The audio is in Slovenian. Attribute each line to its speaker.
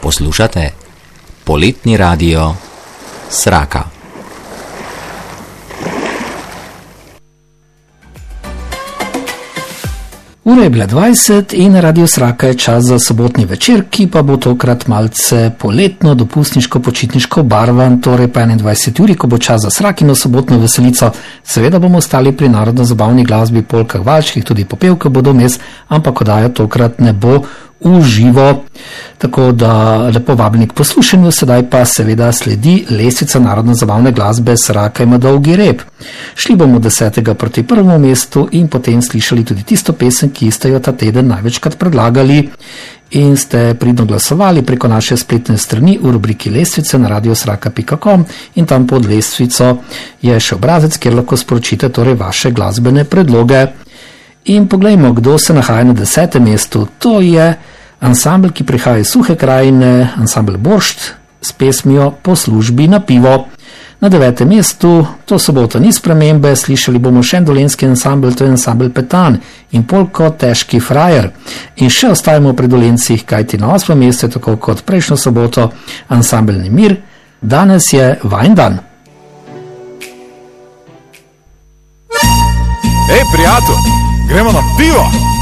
Speaker 1: Poslušate Poletni radio Sraka.
Speaker 2: Ura je bila 20 in na Radio Sraka je čas za sobotni večer, ki pa bo tokrat malce poletno, dopustniško, počitniško barvan, torej pa 21 uri, ko bo čas za Srakino sobotno veselico. Seveda bomo ostali pri narodno-zabavni glasbi, polkah, valčkih, tudi popevke bodo mes, ampak oddaja tokrat ne bo v živo. Tako da lepo vabljeni k poslušanju, sedaj pa seveda sledi lestvica narodno-zabavne glasbe Sraka ima dolgi rep. Šli bomo 10. proti prvemu mestu in potem slišali tudi tisto pesem, ki ste jo ta teden največkrat predlagali in ste pridno glasovali preko naše spletne strani v rubriki lestvice na radiosraka.com in tam pod lestvico je še obrazec, kjer lahko sporočite torej vaše glasbene predloge. In poglejmo, kdo se nahaja na 10. mestu. To je ansambel, ki prihaja iz Suhe krajine, ansambel Boršt s pesmijo Po službi na pivo. Na 9. mestu, to soboto ni spremembe, slišali bomo še en dolenjski ansambel, to je ansambel Petan in polko Težki frajer. In še ostajamo pri Dolencih, kajti na 8. mestu je tako kot prejšnjo soboto ansambel Nemir. Danes je vajin dan.
Speaker 3: Ej, prijatelj, gremo na pivo!